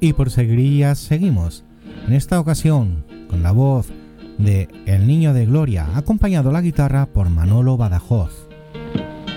Y por seguirías seguimos, en esta ocasión con la voz de El Niño de Gloria, acompañado a la guitarra por Manolo Badajoz.